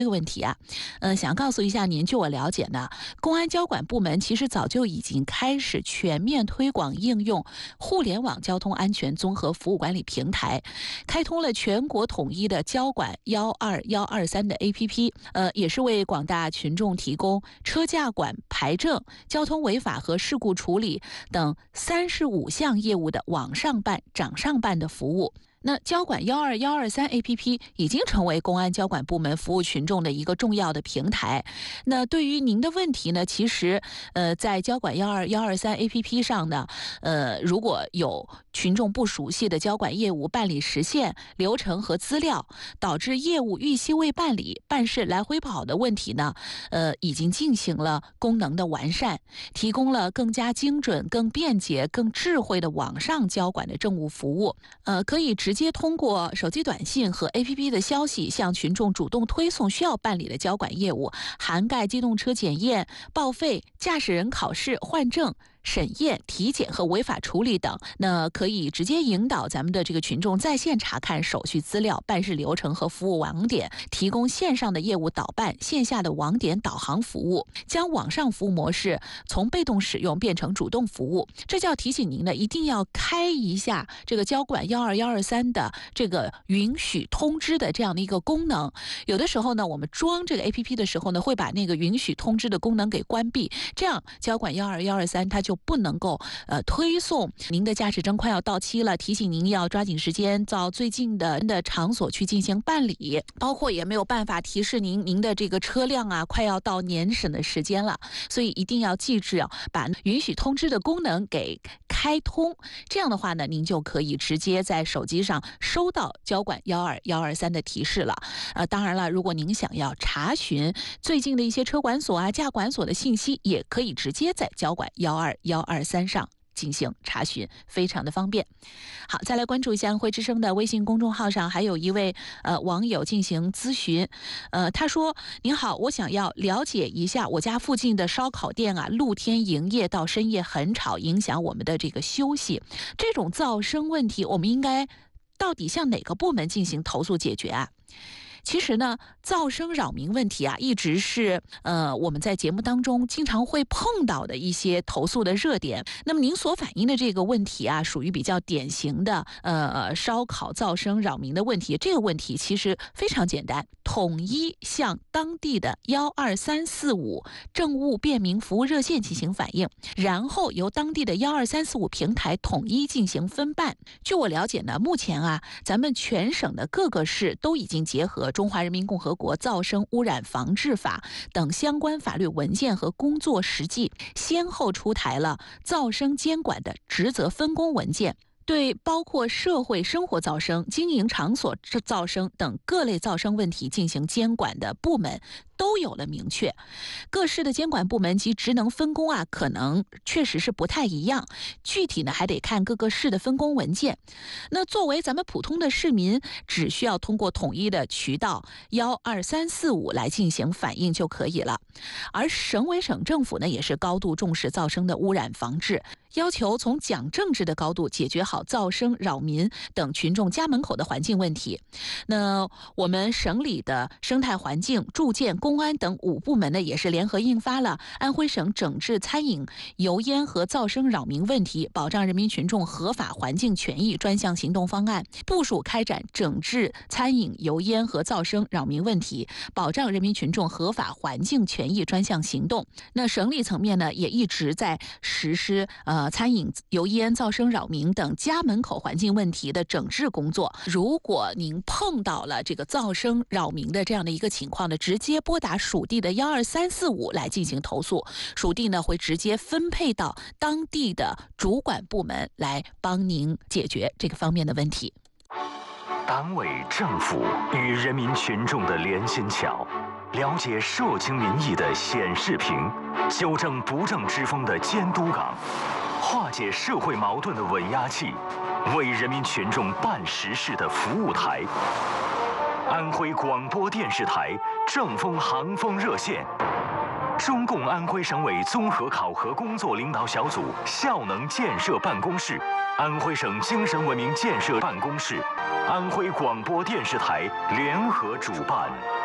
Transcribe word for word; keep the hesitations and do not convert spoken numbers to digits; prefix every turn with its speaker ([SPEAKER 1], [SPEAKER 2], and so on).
[SPEAKER 1] 这个问题啊，呃，想告诉一下您，据我了解呢，公安交管部门其实早就已经开始全面推广应用互联网交通安全综合服务管理平台，开通了全国统一的交管幺二幺二三的 A P P， 呃，也是为广大群众提供车驾管、牌证、交通违法和事故处理等三十五项业务的网上办、掌上办的服务。那交管幺二幺二三 A P P 已经成为公安交管部门服务群众的一个重要的平台。那对于您的问题呢，其实呃，在交管幺二幺二三 A P P 上呢，呃，如果有群众不熟悉的交管业务办理时限、流程和资料，导致业务逾期未办理、办事来回跑的问题呢，呃，已经进行了功能的完善，提供了更加精准、更便捷、更智慧的网上交管的政务服务。呃，可以直接通过手机短信和 A P P 的消息向群众主动推送需要办理的交管业务，涵盖机动车检验、报废、驾驶人考试、换证、审验、体检和违法处理等。那可以直接引导咱们的这个群众在线查看手续资料、办事流程和服务网点，提供线上的业务导办、线下的网点导航服务，将网上服务模式从被动使用变成主动服务。这就要提醒您呢，一定要开一下这个交管幺二幺二三的这个允许通知的这样的一个功能。有的时候呢，我们装这个 A P P 的时候呢，会把那个允许通知的功能给关闭，这样交管幺二幺二三它就不能够呃推送您的驾驶证快要到期了，提醒您要抓紧时间到最近的的场所去进行办理，包括也没有办法提示您您的这个车辆啊快要到年审的时间了。所以一定要记住啊，把允许通知的功能给开通，这样的话呢，您就可以直接在手机上收到交管幺二幺二三的提示了。呃，当然了，如果您想要查询最近的一些车管所啊、驾管所的信息，也可以直接在交管幺二幺二三上进行查询，非常的方便。好，再来关注一下安徽之声的微信公众号上，还有一位呃网友进行咨询，呃，他说：您好，我想要了解一下，我家附近的烧烤店啊，露天营业到深夜很吵，影响我们的这个休息，这种噪声问题，我们应该到底向哪个部门进行投诉解决啊？其实呢，噪声扰民问题啊，一直是呃我们在节目当中经常会碰到的一些投诉的热点。那么您所反映的这个问题啊，属于比较典型的呃烧烤噪声扰民的问题。这个问题其实非常简单，统一向当地的幺二三四五政务便民服务热线进行反映，然后由当地的幺二三四五平台统一进行分办。据我了解呢，目前啊，咱们全省的各个市都已经结合中华人民共和国噪声污染防治法等相关法律文件和工作实际，先后出台了噪声监管的职责分工文件，对包括社会生活噪声、经营场所噪声等各类噪声问题进行监管的部门都有了明确。各市的监管部门及职能分工啊，可能确实是不太一样，具体呢还得看各个市的分工文件。那作为咱们普通的市民，只需要通过统一的渠道幺二三四五来进行反映就可以了。而省委省政府呢，也是高度重视噪声的污染防治，要求从讲政治的高度解决好噪声扰民等群众家门口的环境问题。那我们省里的生态环境、住建、公安等五部门呢，也是联合印发了《安徽省整治餐饮油烟和噪声扰民问题，保障人民群众合法环境权益专项行动方案》，部署开展整治餐饮油烟和噪声扰民问题，保障人民群众合法环境权益专项行动。那省里层面呢，也一直在实施呃餐饮油烟、噪声扰民等家门口环境问题的整治工作。如果您碰到了这个噪声扰民的这样的一个情况呢，直接拨打属地的幺二三四五来进行投诉，属地呢会直接分配到当地的主管部门来帮您解决这个方面的问题。
[SPEAKER 2] 党委政府与人民群众的连心桥，了解社情民意的显示屏，纠正不正之风的监督岗，化解社会矛盾的稳压器，为人民群众办实事的服务台。安徽广播电视台正风航风热线，中共安徽省委综合考核工作领导小组效能建设办公室，安徽省精神文明建设办公室，安徽广播电视台联合主办。